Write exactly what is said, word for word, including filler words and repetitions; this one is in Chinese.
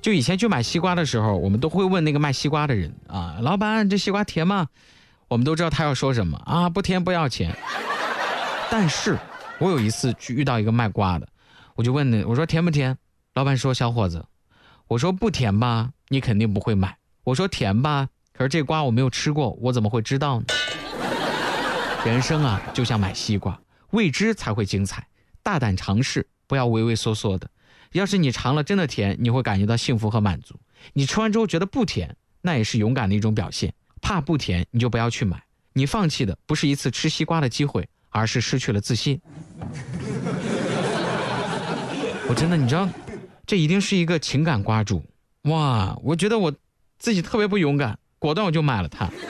就以前去买西瓜的时候，我们都会问那个卖西瓜的人啊，老板这西瓜甜吗？我们都知道他要说什么啊，不甜不要钱。但是我有一次去遇到一个卖瓜的，我就问呢，我说甜不甜？老板说小伙子，我说不甜吧，你肯定不会买。我说甜吧，可是这瓜我没有吃过，我怎么会知道呢？人生啊，就像买西瓜，未知才会精彩，大胆尝试，不要畏畏缩缩的。要是你尝了真的甜，你会感觉到幸福和满足。你吃完之后觉得不甜，那也是勇敢的一种表现。怕不甜，你就不要去买。你放弃的不是一次吃西瓜的机会，而是失去了自信。我真的，你知道，这一定是一个情感瓜主。哇，我觉得我自己特别不勇敢，果断我就买了它。